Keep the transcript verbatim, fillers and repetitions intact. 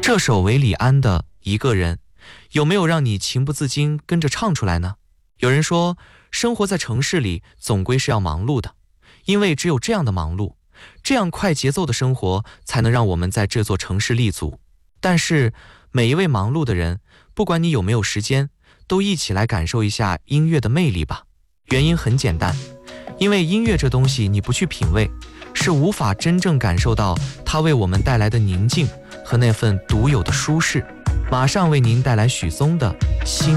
这首韦礼安的《一个人》，有没有让你情不自禁跟着唱出来呢？有人说，生活在城市里总归是要忙碌的，因为只有这样的忙碌，这样快节奏的生活才能让我们在这座城市立足。但是每一位忙碌的人，不管你有没有时间，都一起来感受一下音乐的魅力吧。原因很简单，因为音乐这东西你不去品味，是无法真正感受到它为我们带来的宁静和那份独有的舒适。马上为您带来许嵩的《心》。